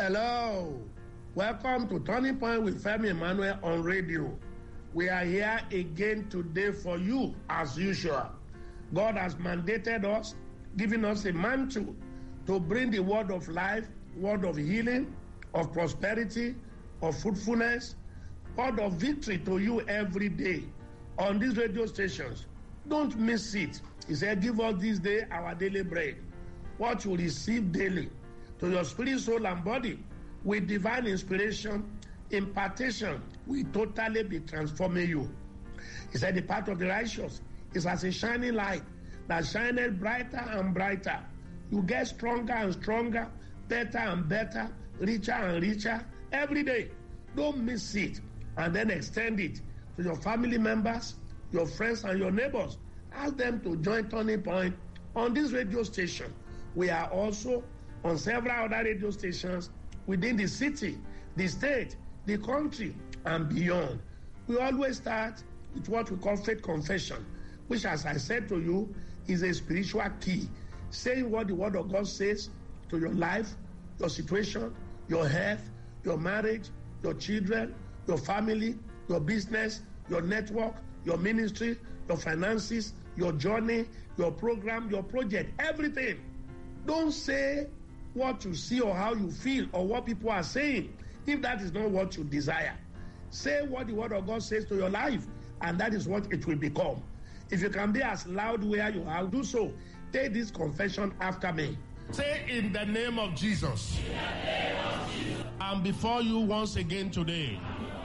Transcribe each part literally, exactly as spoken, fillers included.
Hello. Welcome to Turning Point with Femi Emmanuel on radio. We are here again today for you as usual. God has mandated us, giving us a mantle to bring the word of life, word of healing, of prosperity, of fruitfulness, word of victory to you every day on these radio stations. Don't miss it. He said, give us this day our daily bread. What you receive daily to your spirit, soul, and body with divine inspiration, impartation will totally be transforming you. He said, the path of the righteous is as a shining light that shineth brighter and brighter. You get stronger and stronger, better and better, richer and richer every day. Don't miss it. And then extend it to your family members, your friends, and your neighbors. Ask them to join Turning Point on this radio station. We are also on several other radio stations within the city, the state, the country, and beyond. We always start with what we call faith confession, which, as I said to you, is a spiritual key. Saying what the word of God says to your life, your situation, your health, your marriage, your children, your family, your business, your network, your ministry, your finances, your journey, your program, your project, everything. Don't say what you see or how you feel or what people are saying if that is not what you desire. Say what the word of God says to your life, and that is what it will become. If you can be as loud where you are, do so. Take this confession after me. Say, in the name of Jesus. In the name of Jesus. And before you once again today.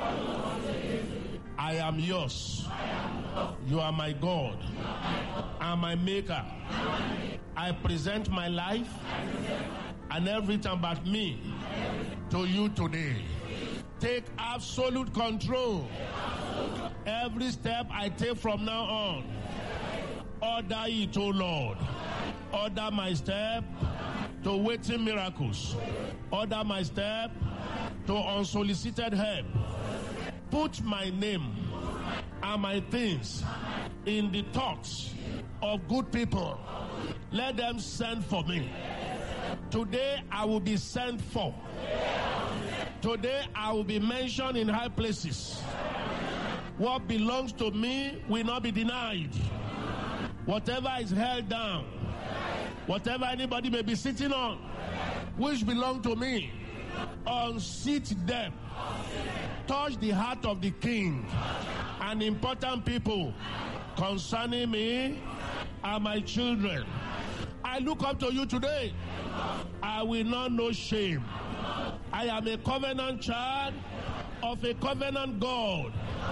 I am yours. You are my God. And my maker. I present my life and everything about me to you today. Take absolute control. Every step I take from now on. Order it, O Lord. Order my step to waiting miracles. Order my step to unsolicited help. Put my name and my things in the thoughts of good people. Let them send for me. Today I will be sent for. Today I will be mentioned in high places. What belongs to me will not be denied. Whatever is held down, whatever anybody may be sitting on, which belong to me, unseat them. Touch the heart of the king and important people concerning me and my children. I look up to you today. I will not know shame. I am a covenant child of a covenant God.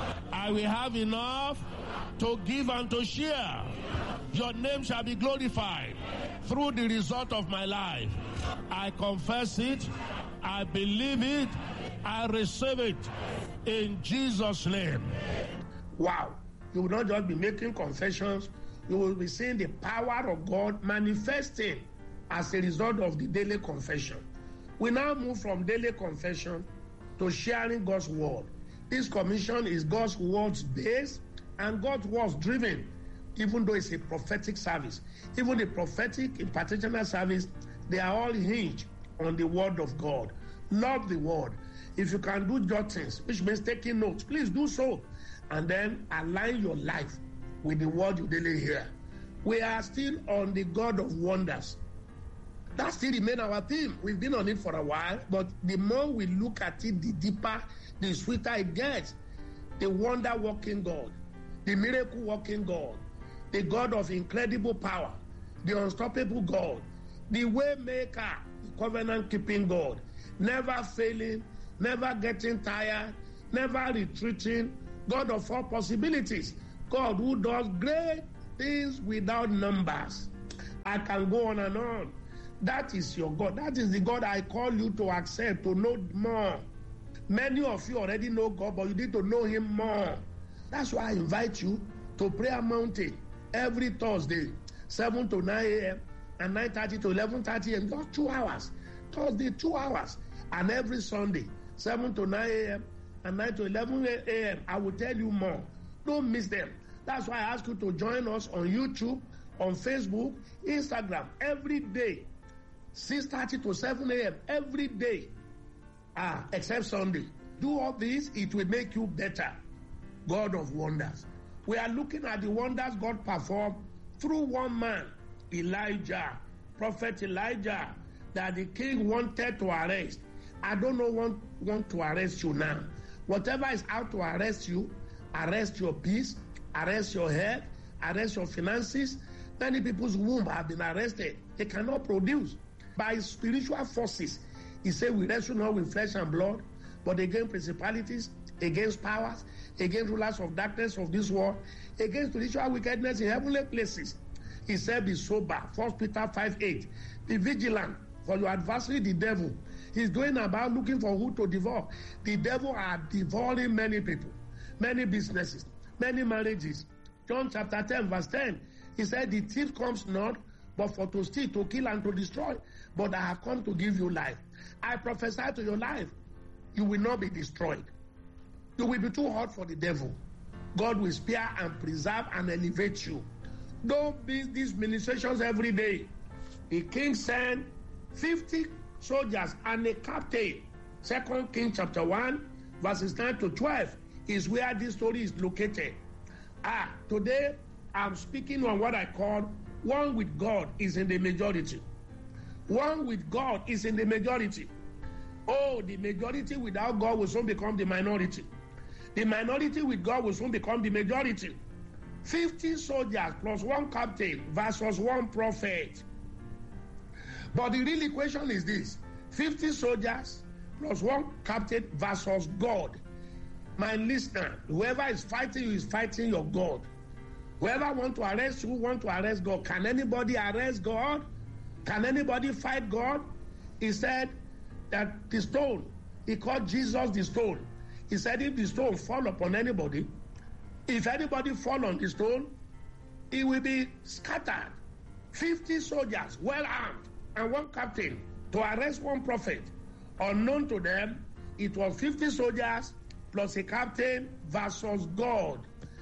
I will have enough to give and to share. Your name shall be glorified through the result of my life. I confess it. I believe it. I receive it in Jesus' name. Wow. You will not just be making confessions. You will be seeing the power of God manifesting as a result of the daily confession. We now move from daily confession to sharing God's word. This commission is God's words based and God's words driven, even though it's a prophetic service. Even the prophetic impartational service, they are all hinged on the word of God. Love the word. If you can do jottings, which means taking notes, please do so. And then align your life with the word you daily hear. We are still on the God of wonders. That still remains our theme. We've been on it for a while, but the more we look at it, the deeper, the sweeter it gets. The wonder-working God, the miracle-working God, the God of incredible power, the unstoppable God, the way maker, the covenant-keeping God, never failing, never getting tired, never retreating, God of all possibilities, God who does great things without numbers. I can go on and on. That is your God. That is the God I call you to accept, to know more. Many of you already know God, but you need to know him more. That's why I invite you to Prayer Mountain every Thursday, seven to nine a.m. and nine thirty to eleven thirty a.m. Just two hours. Thursday, two hours. And every Sunday, seven to nine a.m. and nine to eleven a.m. I will tell you more. Don't miss them. That's why I ask you to join us on YouTube, on Facebook, Instagram, every day, six thirty to seven a.m. every day. Ah, except Sunday. Do all this, it will make you better. God of wonders. We are looking at the wonders God performed through one man, Elijah, Prophet Elijah, that the king wanted to arrest. I don't know want, want to arrest you now. Whatever is out to arrest you, arrest your peace, arrest your health, arrest your finances. Many people's womb have been arrested. They cannot produce. By spiritual forces, he said, we wrestle not with flesh and blood, but against principalities, against powers, against rulers of darkness of this world, against spiritual wickedness in heavenly places. He said, be sober. First Peter five eight. Be vigilant, for your adversary, the devil, he's going about looking for who to devour. The devil are devouring many people, many businesses, many marriages. John chapter ten, verse ten, he said, the thief comes not, but for to steal, to kill, and to destroy. But I have come to give you life. I prophesy to your life, you will not be destroyed. You will be too hot for the devil. God will spare and preserve and elevate you. Don't miss these ministrations every day. The king sent fifty soldiers and a captain. Second Kings chapter one, verses nine to twelve is where this story is located. Ah, today I'm speaking on what I call one with God is in the majority. One with God is in the majority. Oh, the majority without God will soon become the minority. The minority with God will soon become the majority. fifty soldiers plus one captain versus one prophet. But the real equation is this: fifty soldiers plus one captain versus God. My listener, whoever is fighting you is fighting your God. Whoever want to arrest you, want to arrest God. Can anybody arrest God? Can anybody fight God? He said that the stone, he called Jesus the stone. He said if the stone fall upon anybody, if anybody fall on the stone, it will be scattered. fifty soldiers, well armed, and one captain to arrest one prophet. Unknown to them, it was fifty soldiers plus a captain versus God.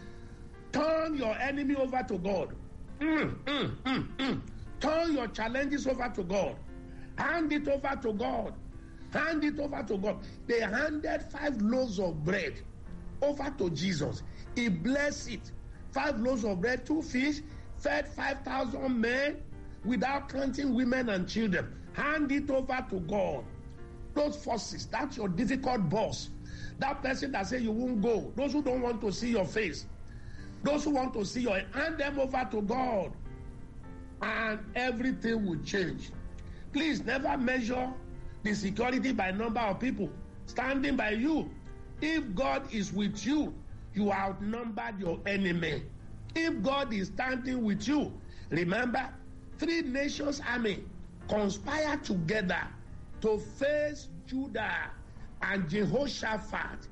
Turn your enemy over to God. Mm, mm, mm, mm. Turn your challenges over to God. Hand it over to God. Hand it over to God. They handed five loaves of bread over to Jesus. He blessed it. Five loaves of bread, two fish, fed five thousand men without counting women and children. Hand it over to God. Those forces, that's your difficult boss. That person that says you won't go. Those who don't want to see your face. Those who want to see your, hand them over to God. And everything will change. Please never measure the security by number of people standing by you. If God is with you, you outnumbered your enemy. If God is standing with you, remember, three nations army conspire together to face Judah, and Jehoshaphat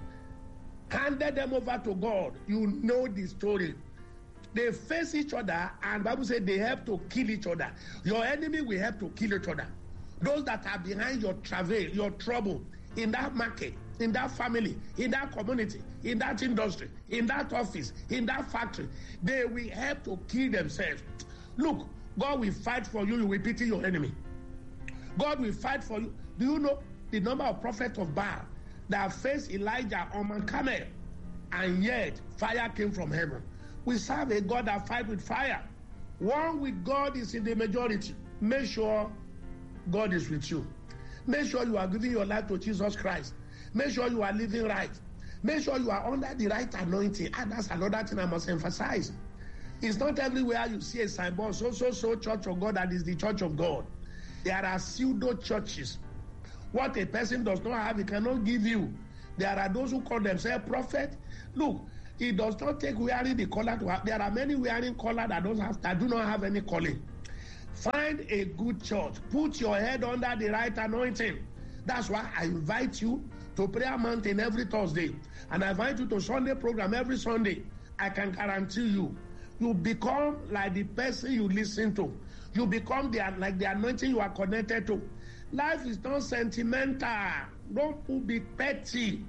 handed them over to God. You know the story. They face each other, and the Bible said they help to kill each other. Your enemy will help to kill each other. Those that are behind your travail, your trouble, in that market, in that family, in that community, in that industry, in that office, in that factory, they will help to kill themselves. Look, God will fight for you. You will pity your enemy. God will fight for you. Do you know the number of prophets of Baal that faced Elijah on Mount Carmel, and yet fire came from heaven? We serve a God that fights with fire. One with God is in the majority. Make sure God is with you. Make sure you are giving your life to Jesus Christ. Make sure you are living right. Make sure you are under the right anointing. And that's another thing I must emphasize. It's not everywhere you see a signboard, so, so, so, church of God, that is the church of God. There are pseudo churches. What a person does not have, he cannot give you. There are those who call themselves prophet. Look, it does not take wearing the collar to have. There are many wearing collar that don't have, that do not have any calling. Find a good church. Put your head under the right anointing. That's why I invite you to Prayer Mountain every Thursday. And I invite you to Sunday program every Sunday. I can guarantee you, you become like the person you listen to. You become the, like the anointing you are connected to. Life is not sentimental. Don't be petty.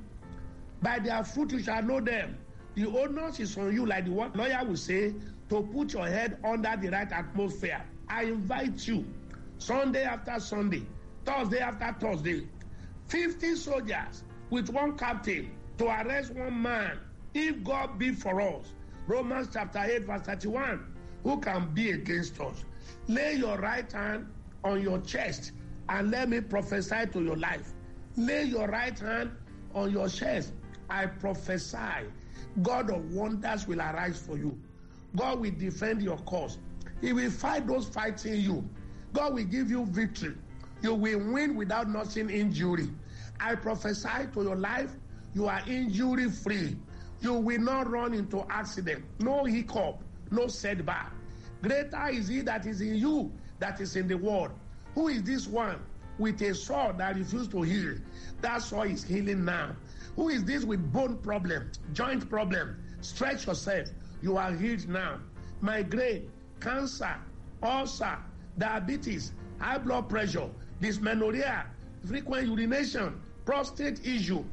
By their fruit you shall know them. The onus is on you, like the lawyer will say, to put your head under the right atmosphere. I invite you, Sunday after Sunday, Thursday after Thursday, fifty soldiers with one captain to arrest one man. If God be for us, Romans chapter eight verse thirty-one, who can be against us? Lay your right hand on your chest and let me prophesy to your life. Lay your right hand on your chest. I prophesy, God of wonders will arise for you. God will defend your cause. He will fight those fighting you. God will give you victory. You will win without nothing injury. I prophesy to your life, you are injury free. You will not run into accident. No hiccup, no setback. Greater is he that is in you that is in the world. Who is this one with a sword that refused to heal? That sword is healing now. Who is this with bone problem, joint problem? Stretch yourself. You are healed now. Migraine, cancer, ulcer, diabetes, high blood pressure, dysmenorrhea, frequent urination, prostate issue.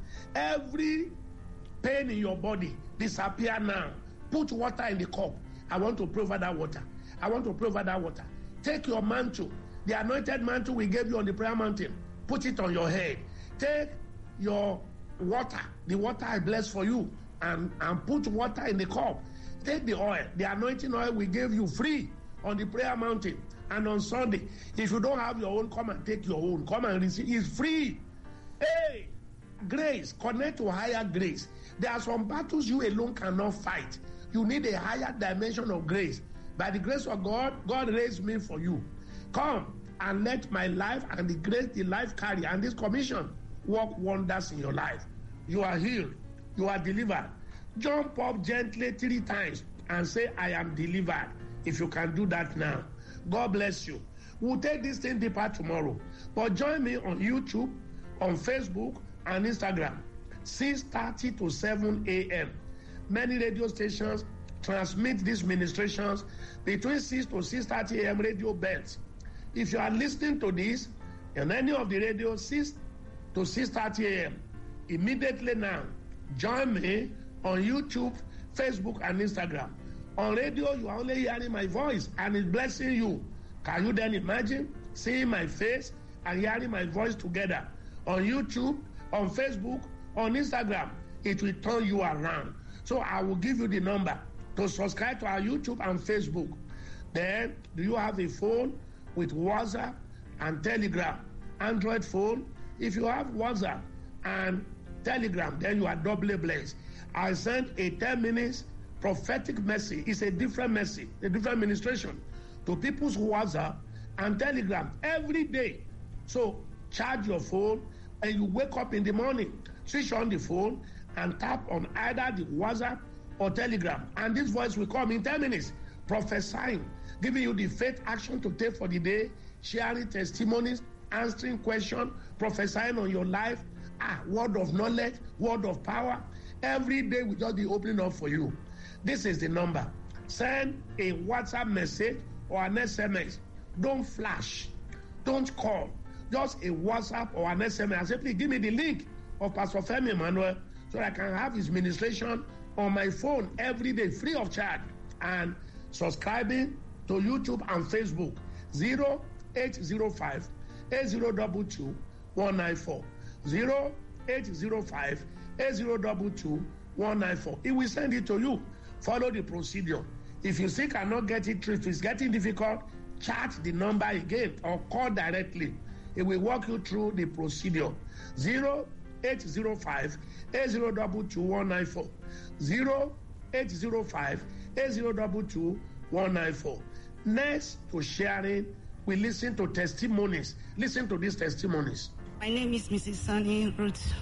Every pain in your body disappear now. Put water in the cup. I want to pray over that water. I want to pray over that water. Take your mantle, the anointed mantle we gave you on the prayer mountain. Put it on your head. Take your water, the water I bless for you, and, and put water in the cup. Take the oil, the anointing oil we gave you free on the prayer mountain. And on Sunday, if you don't have your own, come and take your own. Come and receive. It's free. Hey, grace, connect to higher grace. There are some battles you alone cannot fight. You need a higher dimension of grace. By the grace of God, God raised me for you. Come and let my life and the grace the life carry and this commission work wonders in your life. You are healed. You are delivered. Jump up gently three times and say, I am delivered. If you can do that now. God bless you. We'll take this thing deeper tomorrow. But join me on YouTube, on Facebook, and Instagram. six thirty to seven a.m. Many radio stations transmit these ministrations between six to six thirty a.m. radio belts. If you are listening to this on any of the radio, six to six thirty a.m., immediately now, join me on YouTube, Facebook, and Instagram. On radio, you are only hearing my voice, and it's blessing you. Can you then imagine seeing my face and hearing my voice together? On YouTube, on Facebook, on Instagram, it will turn you around. So I will give you the number to subscribe to our YouTube and Facebook. Then, do you have a phone with WhatsApp and Telegram? Android phone? If you have WhatsApp and Telegram, then you are doubly blessed. I sent a ten minutes prophetic message. It's a different message, a different ministration to people's WhatsApp and Telegram every day. So charge your phone and you wake up in the morning, switch on the phone and tap on either the WhatsApp or Telegram. And this voice will come in ten minutes, prophesying, giving you the faith action to take for the day, sharing testimonies, answering questions, prophesying on your life, ah, word of knowledge, word of power. Every day will just be opening up for you. This is the number. Send a WhatsApp message or an S M S. Don't flash. Don't call. Just a WhatsApp or an S M S. Simply give me the link of Pastor Femi Emmanuel so that I can have his ministration on my phone every day, free of charge. And subscribing to YouTube and Facebook. zero eight zero five, eight zero two two, one nine four. zero eight zero five, eight zero two two, one nine four. It will send it to you. Follow the procedure. If you still cannot get it through, if it's getting difficult, chat the number again or call directly. It will walk you through the procedure. zero eight zero five, eight zero two two, one nine four. zero eight zero five, eight zero two two, one nine four. Next to sharing, we listen to testimonies. Listen to these testimonies. My name is Missus Sunny Ruth.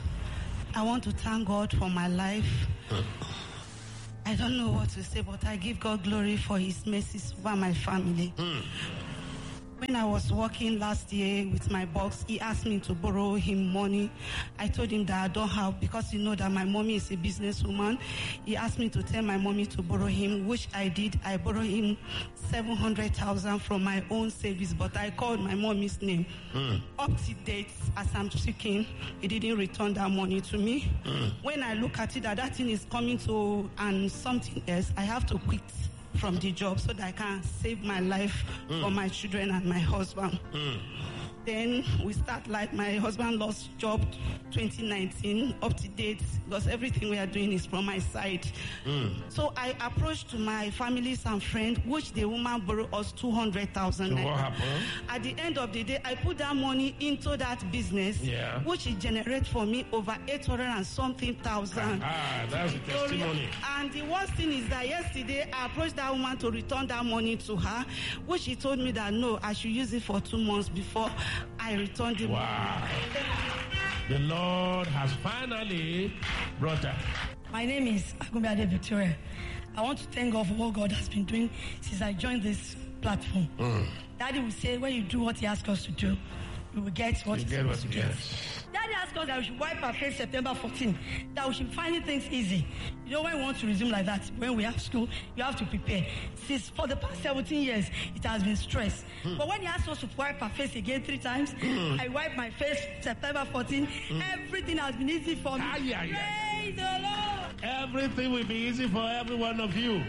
I want to thank God for my life. I don't know what to say, but I give God glory for his mercies over my family. Mm. When I was working last year with my boss, he asked me to borrow him money. I told him that I don't have, because you know that my mommy is a businesswoman. He asked me to tell my mommy to borrow him, which I did. I borrowed him seven hundred thousand from my own savings, but I called my mommy's name. Mm. Up to date, as I'm speaking, he didn't return that money to me. Mm. When I look at it, that that thing is coming to and something else, I have to quit from the job so that I can save my life mm. for my children and my husband. Mm. Then we start like my husband lost job twenty nineteen up to date because everything we are doing is from my side. Mm. So I approached to my families and friends, which the woman borrowed us two hundred thousand. So what happened? At the end of the day, I put that money into that business, yeah. which it generates for me over eight hundred and something thousand. Ah, that's a testimony. And the worst thing is that yesterday I approached that woman to return that money to her, which she told me that no, I should use it for two months before I return the wow. money. The Lord has finally brought her. My name is Agunbiade Victoria. I want to thank God for what God has been doing since I joined this platform. Mm. Daddy will say, when you do what he asks us to do, you will get what you he's get what supposed you to get. get. Daddy asked us that we should wipe our face September fourteenth, that we should find things easy. You know, when we want to resume like that, when we have school, you have to prepare. Since for the past seventeen years, it has been stress. Mm. But when he asked us to wipe our face again three times, mm. I wiped my face September fourteenth. Mm. Everything has been easy for me. Ah, yeah, yeah. Praise the Lord. Everything will be easy for every one of you.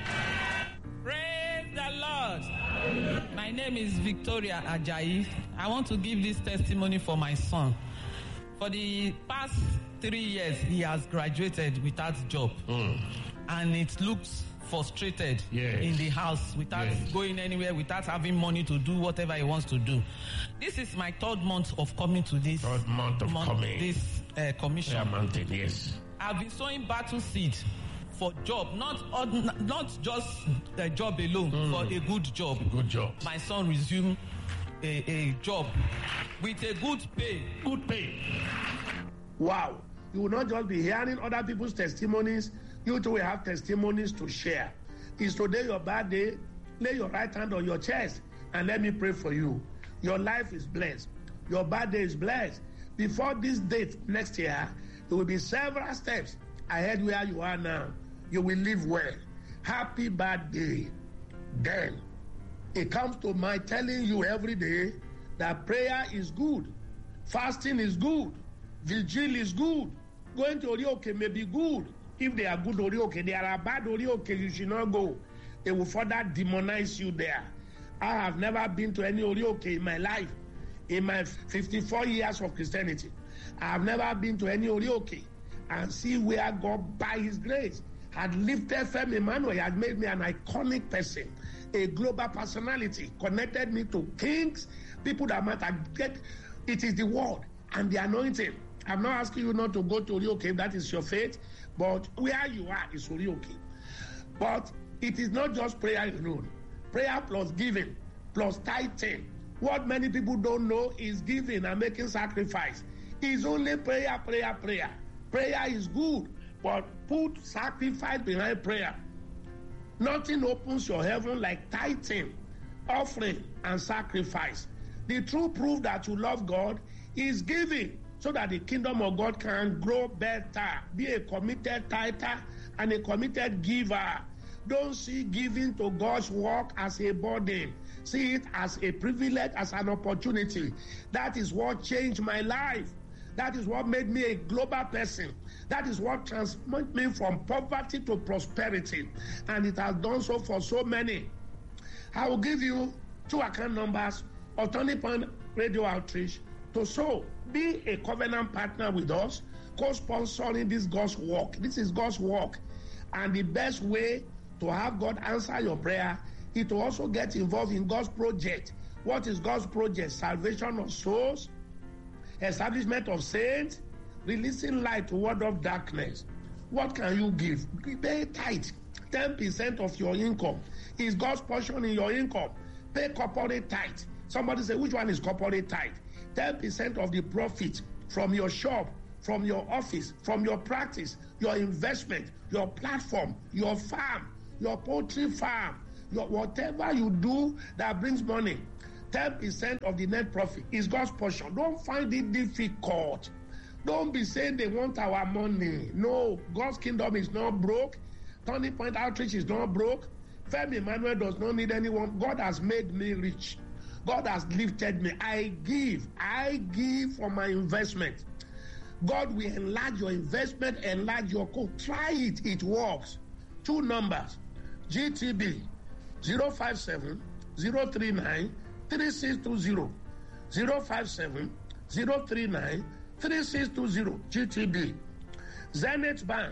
Praise the Lord. My name is Victoria Ajayi. I want to give this testimony for my son. For the past three years, he has graduated without job. Mm. And it looks frustrated yes. in the house without yes. going anywhere, without having money to do whatever he wants to do. This is my third month of coming to this third month of month, coming. this uh, commission. Yeah, mountain, yes. I've been sowing battle seed for job, not not just a job alone, mm. for a good job. A good job. My son resumed a, a job with a good pay. Good pay. Wow. You will not just be hearing other people's testimonies. You too will have testimonies to share. Is today your bad day? Lay your right hand on your chest and let me pray for you. Your life is blessed. Your bad day is blessed. Before this date next year, there will be several steps ahead where you are now. You will live well. Happy birthday. Then it comes to my telling you every day that prayer is good, fasting is good, vigil is good, going to Orioke may be good. If they are good Orioke, they are bad Orioke, you should not go. They will further demonize you there. I have never been to any Orioke in my life. In my fifty-four years of Christianity, I have never been to any Orioke and see where God, by His grace, had lifted Femi Emmanuel. He had made me an iconic person, a global personality, connected me to kings, people that matter. Get, it is the word and the anointing. I'm not asking you not to go to Orioke if that is your faith, but where you are is Orioke. But it is not just prayer alone. Prayer plus giving, plus tithing. What many people don't know is giving and making sacrifice. It's only prayer, prayer, prayer. Prayer is good, but put sacrifice behind prayer. Nothing opens your heaven like tithing, offering, and sacrifice. The true proof that you love God is giving, so that the kingdom of God can grow better. Be a committed tither and a committed giver. Don't see giving to God's work as a burden. See it as a privilege, as an opportunity. That is what changed my life. That is what made me a global person. That is what transformed me from poverty to prosperity. And it has done so for so many. I will give you two account numbers of Turning Point Radio Outreach to sow. Be a covenant partner with us, co-sponsoring this God's work. This is God's work. And the best way to have God answer your prayer is to also get involved in God's project. What is God's project? Salvation of souls, establishment of saints, releasing light to ward off darkness. What can you give? Pay tithe. ten percent of your income is God's portion in your income. Pay corporate tithe. Somebody say, which one is corporate tithe? ten percent of the profit from your shop, from your office, from your practice, your investment, your platform, your farm, your poultry farm, your whatever you do that brings money. ten percent of the net profit is God's portion. Don't find it difficult. Don't be saying they want our money. No, God's kingdom is not broke. Turning Point Outreach is not broke. Femi Emmanuel does not need anyone. God has made me rich. God has lifted me. I give. I give for my investment. God will enlarge your investment, enlarge your code. Try it. It works. Two numbers. G T B zero five seven zero three nine three six two zero. zero five seven, zero three nine, three six two zero, G T B. Zenith Bank,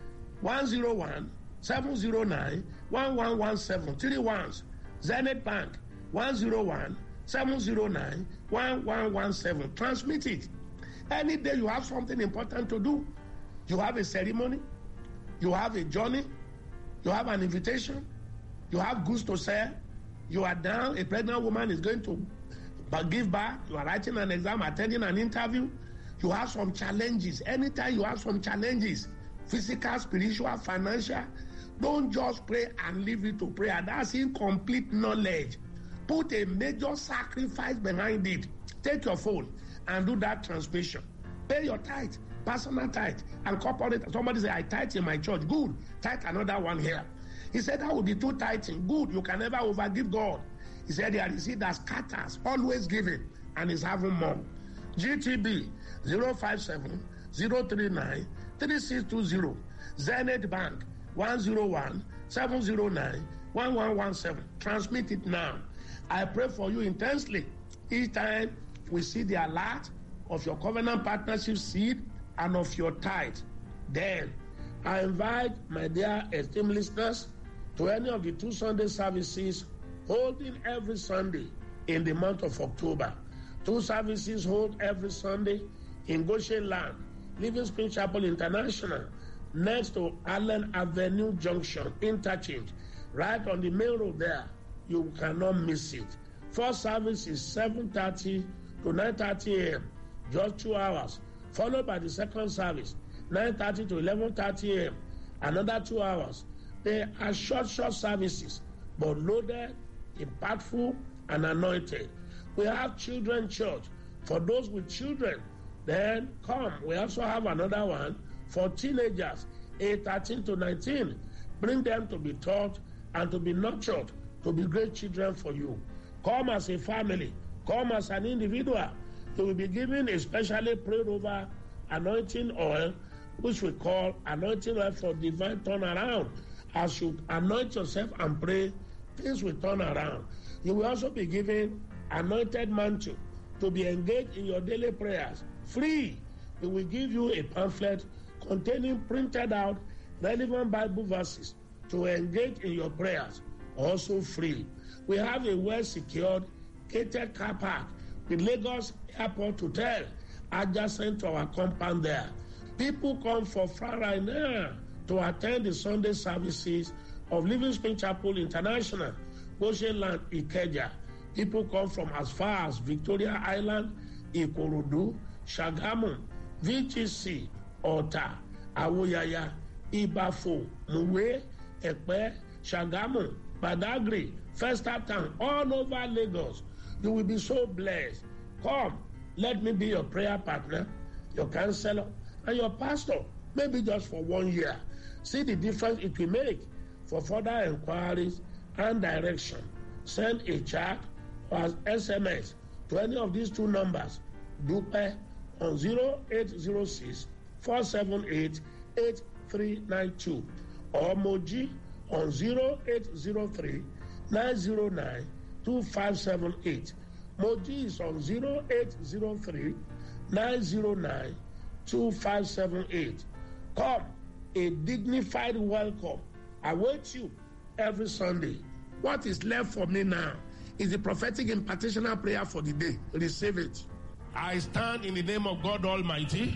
one zero one, seven zero nine, one one one seven, three ones. Zenith Bank, one zero one, seven zero nine, one one one seven. Transmit it. Any day you have something important to do, you have a ceremony, you have a journey, you have an invitation, you have goods to sell, you are down, a pregnant woman is going to give birth, you are writing an exam, attending an interview, you have some challenges. Anytime you have some challenges, physical, spiritual, financial, don't just pray and leave it to prayer. That's incomplete knowledge. Put a major sacrifice behind it. Take your phone and do that transmission. Pay your tithe, personal tithe, and corporate. Somebody say, I tithe in my church. Good. Tithe another one here. He said, that would be two tithing. Good. You can never overgive God. He said, there is he that scatters, always giving, and is having more. G T B, zero five seven, zero three nine, three six two zero. Zenith Bank, one zero one, seven zero nine, one one one seven. Transmit it now. I pray for you intensely. Each time we see the alert of your covenant partnership seed and of your tithe, then I invite my dear esteemed listeners to any of the two Sunday services holding every Sunday in the month of October. Two services hold every Sunday in Goshen Land, Living Spring Chapel International, next to Allen Avenue Junction, interchange, right on the main road there. You cannot miss it. First service is seven thirty to nine thirty a.m., just two hours, followed by the second service, nine thirty to eleven thirty a.m., another two hours. They are short, short services, but loaded, impactful, and anointed. We have children church for those with children. Then come. We also have another one for teenagers, age thirteen to nineteen. Bring them to be taught and to be nurtured, to be great children for you. Come as a family. Come as an individual. You will be given a specially prayed over anointing oil, which we call anointing oil for divine turnaround. As you anoint yourself and pray, things will turn around. You will also be given anointed mantle to be engaged in your daily prayers. Free. We will give you a pamphlet containing printed out relevant Bible verses to engage in your prayers. Also free. We have a well-secured gated car park with Lagos Airport Hotel adjacent to our compound there. People come for Friday now to attend the Sunday services of Living Spring Chapel International, Goshen Land, Ikeja. People come from as far as Victoria Island, Ikorodu, Shagamu, V G C, Ota, Awoyaya, Ibafo, Muwe, Ekpe, Shagamu, Badagry, Festa Town, all over Lagos. You will be so blessed. Come, let me be your prayer partner, your counselor, and your pastor, maybe just for one year. See the difference it will make. For further inquiries and direction, send a chat or S M S to any of these two numbers. Dupe on zero eight zero six, four seven eight, eight three nine two or Moji on zero eight zero three, nine zero nine, two five seven eight. Moji is on zero eight zero three, nine zero nine, two five seven eight. Come, a dignified welcome awaits you every Sunday. What is left for me now is the prophetic impartational prayer for the day. Receive it. I stand in the name of God Almighty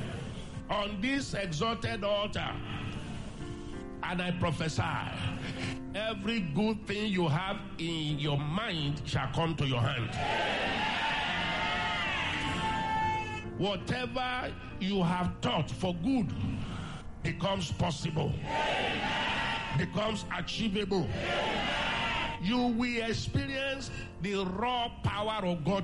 on this exalted altar, and I prophesy every good thing you have in your mind shall come to your hand. Whatever you have thought for good becomes possible, becomes achievable. You will experience the raw power of God